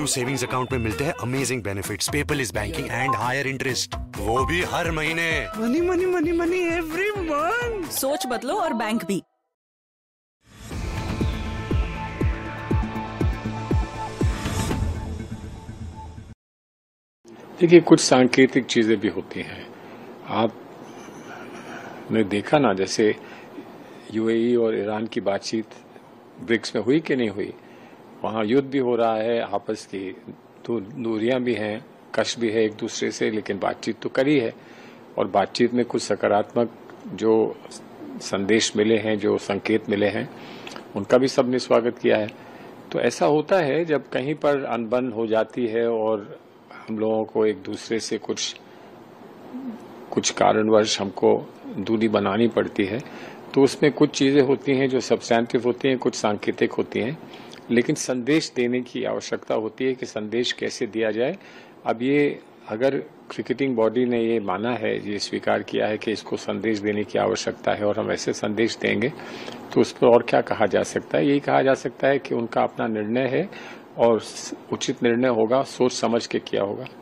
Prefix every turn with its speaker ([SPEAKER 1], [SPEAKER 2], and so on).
[SPEAKER 1] U U savings account में मिलते हैं amazing benefits, paperless banking and higher interest, वो भी हर महीने।
[SPEAKER 2] Money money money money every month.
[SPEAKER 3] सोच बदलो और बैंक भी।
[SPEAKER 4] देखिए, कुछ सांकेतिक चीजें भी होती हैं। आपने देखा ना, जैसे यूएई और ईरान की बातचीत ब्रिक्स में हुई कि नहीं हुई। वहां युद्ध भी हो रहा है, आपस की दूरियां भी हैं, कश भी है एक दूसरे से, लेकिन बातचीत तो करी है। और बातचीत में कुछ सकारात्मक जो संदेश मिले हैं, जो संकेत मिले हैं, उनका भी सबने स्वागत किया है। तो ऐसा होता है जब कहीं पर अनबन हो जाती है और हम लोगों को एक दूसरे से कुछ कारणवश हमको दूरी बनानी पड़ती है, तो उसमें कुछ चीजें होती हैं जो सब्सटैंटिव होती हैं, कुछ सांकेतिक होती हैं, लेकिन संदेश देने की आवश्यकता होती है कि संदेश कैसे दिया जाए। अब ये अगर क्रिकेटिंग बॉडी ने ये माना है, ये स्वीकार किया है कि इसको संदेश देने की आवश्यकता है और हम ऐसे संदेश देंगे, तो उस पर और क्या कहा जा सकता है। यही कहा जा सकता है कि उनका अपना निर्णय है और उचित निर्णय होगा, सोच समझ के किया होगा।